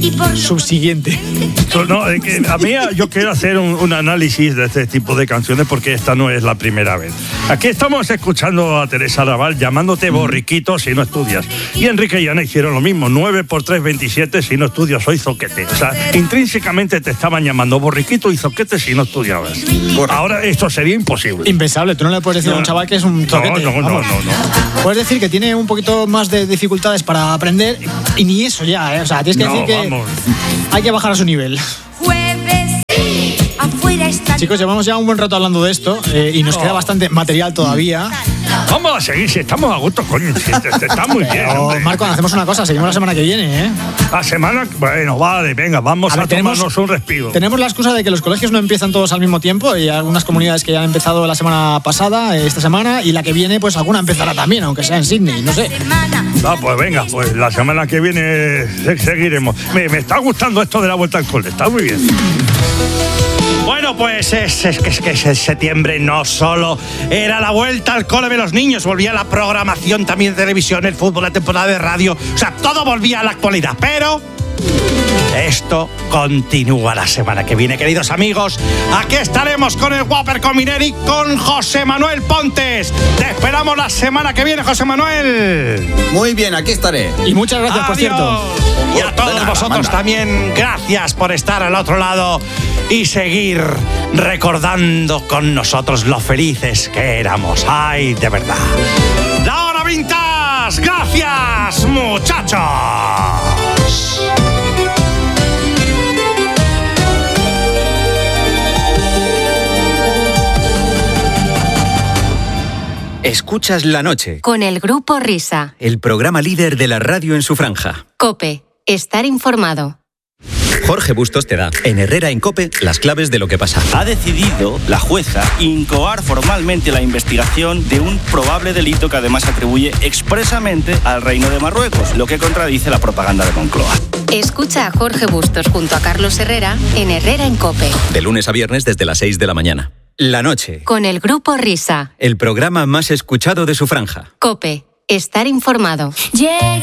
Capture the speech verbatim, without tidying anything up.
Subsiguiente. No, es que a mí yo quiero hacer un, un análisis de este tipo de canciones porque esta no es la primera vez. Aquí estamos escuchando a Teresa Raval llamándote borriquito si no estudias. Y Enrique y Ana hicieron lo mismo, nueve por tres, veintisiete, si no estudias soy zoquete. O sea, intrínsecamente te estaban llamando borriquito y zoquete si no estudiabas. Ahora esto sería imposible. Impensable, tú no le puedes decir no. a un chaval que es un zoquete. No, no, no, no, no. Puedes decir que tiene un poquito más de dificultades para aprender y ni eso ya, ¿eh? O sea, tienes que no, decir que vamos. Hay que bajar a su nivel. Jueves, afuera está... Chicos, llevamos ya un buen rato hablando de esto eh, y nos oh. queda bastante material todavía. Vamos a seguir, si estamos a gusto, coño, si está muy bien. Pero, Marco, hacemos una cosa, seguimos la semana que viene, ¿eh? La semana, bueno, vale, venga, vamos a, ver, a tomarnos tenemos, un respiro. Tenemos la excusa de que los colegios no empiezan todos al mismo tiempo y hay algunas comunidades que ya han empezado la semana pasada, esta semana, y la que viene, pues alguna empezará también, aunque sea en Sydney, no sé. Ah, pues venga, pues la semana que viene seguiremos. Me, me está gustando esto de la vuelta al cole, está muy bien. Bueno, pues es, es, es que ese septiembre no solo era la vuelta al cole de los niños, volvía la programación también de televisión, el fútbol, la temporada de radio, o sea, todo volvía a la actualidad, pero esto continúa la semana que viene, queridos amigos. Aquí estaremos con el Whopper con Mineri, con José Manuel Pontes. Te esperamos la semana que viene, José Manuel. Muy bien, aquí estaré. Y muchas gracias, Adiós. Por cierto. Y a todos nada, vosotros manda. También, gracias por estar al otro lado y seguir recordando con nosotros lo felices que éramos. Ay, de verdad. La hora vintage. Gracias, muchachos. Escuchas La Noche. Con el Grupo Risa. El programa líder de la radio en su franja. COPE. Estar informado. Jorge Bustos te da, en Herrera en COPE, las claves de lo que pasa. Ha decidido la jueza incoar formalmente la investigación de un probable delito que además atribuye expresamente al Reino de Marruecos, lo que contradice la propaganda de Moncloa. Escucha a Jorge Bustos junto a Carlos Herrera en Herrera en COPE. De lunes a viernes desde las seis de la mañana. La Noche. Con el Grupo Risa. El programa más escuchado de su franja. COPE. Estar informado. Llega